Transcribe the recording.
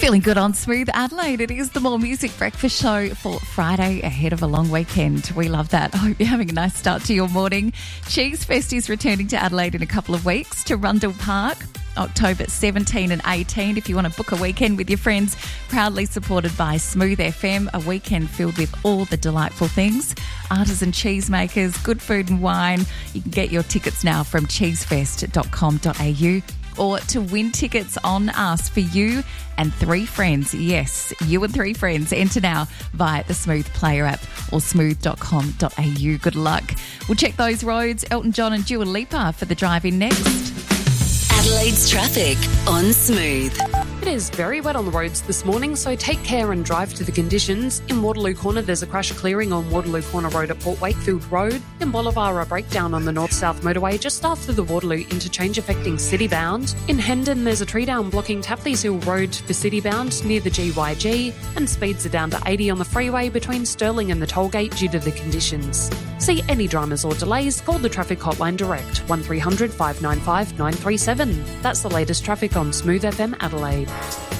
Feeling good on Smooth Adelaide. It is the More Music Breakfast Show for Friday ahead of a long weekend. We love that. I hope you're having a nice start to your morning. Cheese Fest is returning to Adelaide in a couple of weeks to Rundle Park, October 17 and 18. If you want to book a weekend with your friends, proudly supported by Smooth FM, a weekend filled with all the delightful things. Artisan cheesemakers, good food and wine. You can get your tickets now from cheesefest.com.au. or to win tickets on us for you and 3 friends. Yes, you and 3 friends. Enter now via the Smooth Player app or smooth.com.au. Good luck. We'll check those roads. Elton John and Dua Lipa for the drive-in next. Adelaide's traffic on Smooth. It is very wet on the roads this morning, so take care and drive to the conditions. In Waterloo Corner, there's a crash clearing on Waterloo Corner Road at Port Wakefield Road. In Bolivar, a breakdown on the north-south motorway just after the Waterloo interchange affecting Citybound. In Hendon, there's a tree down blocking Tapleys Hill Road for Citybound near the GYG, and speeds are down to 80 on the freeway between Stirling and the tollgate due to the conditions. See any dramas or delays, call the traffic hotline direct, 1300 595 937. That's the latest traffic on Smooth FM Adelaide.